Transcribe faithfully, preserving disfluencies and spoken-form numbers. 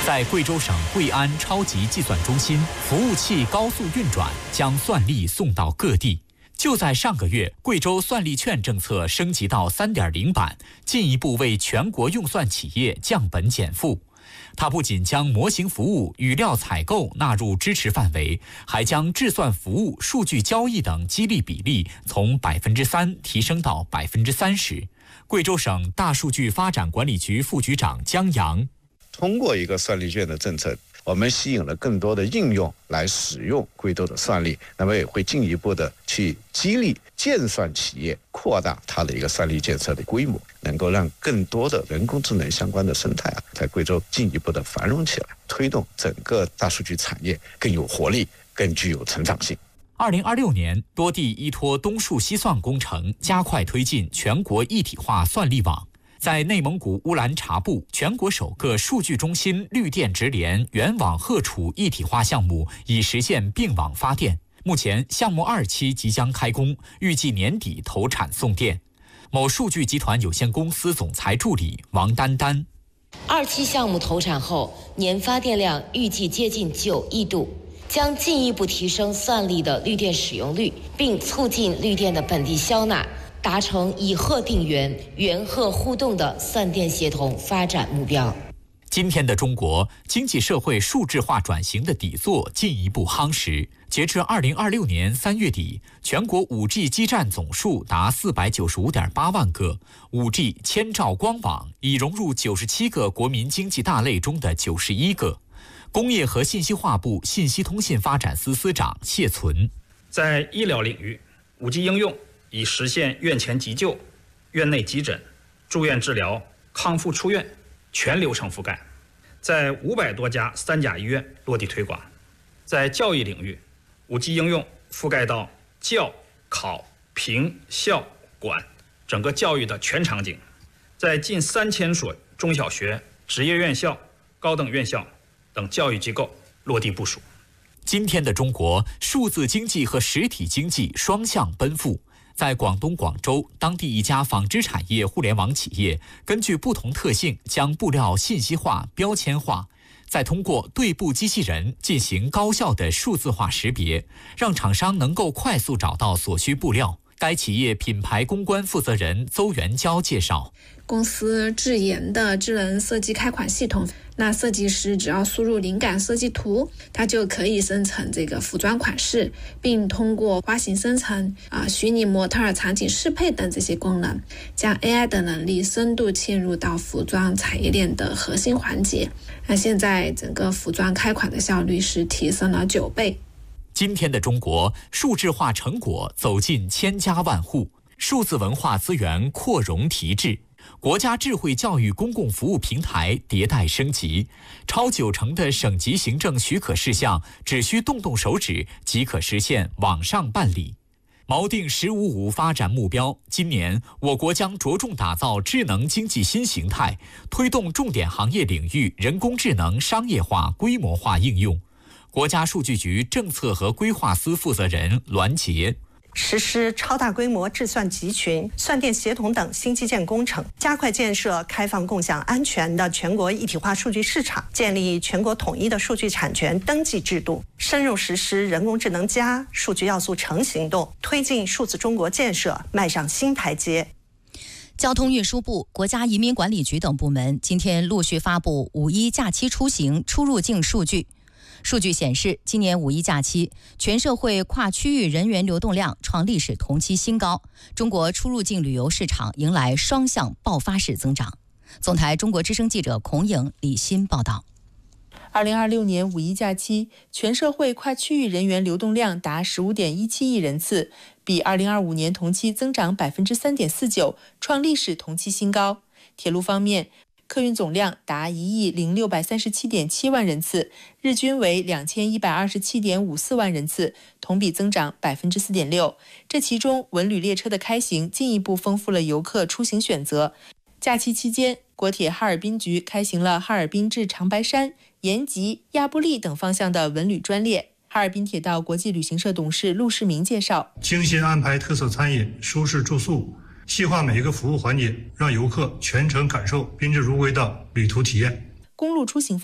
在贵州省贵安超级计算中心，服务器高速运转，将算力送到各地。就在上个月，贵州算力券政策升级到 三点零 版，进一步为全国用算企业降本减负。它不仅将模型服务、语料采购纳入支持范围，还将制算服务、数据交易等激励比例从百分之三提升到百分之三十。贵州省大数据发展管理局副局长江阳， 通过一个算力券的政策，我们吸引了更多的应用来使用贵州的算力，那么也会进一步的去激励建算企业扩大它的一个算力建设的规模，能够让更多的人工智能相关的生态啊，在贵州进一步的繁荣起来，推动整个大数据产业更有活力，更具有成长性。 二零二六年，多地依托东数西算工程，加快推进全国一体化算力网。在内蒙古乌兰察布，全国首个数据中心绿电直连原网荷储一体化项目已实现并网发电。目前，项目二期即将开工，预计年底投产送电。某数据集团有限公司总裁助理王丹丹， 二期项目投产后，年发电量预计接近九亿度，将进一步提升算力的绿电使用率，并促进绿电的本地消纳，达成以荷定源、源荷互动的算电协同发展目标。 今天的中国经济社会数字化转型的底座进一步夯实。截至二零二六年三月底，全国 五 G 基站总数达四百九十五点八万个 ，五 G 千兆光网已融入九十七个国民经济大类中的九十一个。工业和信息化部信息通信发展司司长谢存， 在医疗领域 ，五 G 应用已实现院前急救、院内急诊、住院治疗、康复出院全流程覆盖，在五百多家三甲医院落地推广。在教育领域， 五 G 应用覆盖到教、考、评、校、管整个教育的全场景，在近三千所中小学、职业院校、高等院校等教育机构落地部署。 今天的中国，数字经济和实体经济双向奔赴。在广东广州，当地一家纺织产业互联网企业根据不同特性，将布料信息化、标签化，再通过对布机器人进行高效的数字化识别，让厂商能够快速找到所需布料。该企业品牌公关负责人邹元娇介绍， 公司智研的智能设计开款系统，那设计师只要输入灵感设计图，它就可以生成这个服装款式，并通过花型生成、啊虚拟模特场景适配等这些功能，将 A I 的能力深度嵌入到服装产业链的核心环节。那现在整个服装开款的效率是提升了九倍。 今天的中国，数字化成果走进千家万户，数字文化资源扩容提质，国家智慧教育公共服务平台迭代升级，超九成的省级行政许可事项只需动动手指即可实现网上办理。锚定“十五五”发展目标，今年我国将着重打造智能经济新形态，推动重点行业领域人工智能商业化、规模化应用。国家数据局政策和规划司负责人栾杰， 实施超大规模制算集群、算电协同等新基建工程，加快建设开放、共享、安全的全国一体化数据市场，建立全国统一的数据产权登记制度，深入实施人工智能加数据要素城行动，推进数字中国建设迈上新台阶。 交通运输部、国家移民管理局等部门今天陆续发布五一假期出行出入境数据。数据显示，今年五一假期，全社会跨区域人员流动量创历史同期新高，中国出入境旅游市场迎来双向爆发式增长。总台中国之声记者孔颖、李欣报道。 二零二六年五一假期，全社会跨区域人员流动量达 十五点一七亿人次，比二零二五年同期增长 百分之三点四九， 创历史同期新高。铁路方面，客运总量达一亿零六百三十七点七万人次，日均为两千一百二十七点五四万人次，同比增长 百分之四点六。这其中，文旅列车的开行进一步丰富了游客出行选择。假期期间，国铁哈尔滨局开行了哈尔滨至长白山、延吉、亚布力等方向的文旅专列。哈尔滨铁道国际旅行社董事陆世明介绍， 精心安排特色餐饮、舒适住宿，细化每一个服务环节，让游客全程感受宾至如归的旅途体验。 公路出行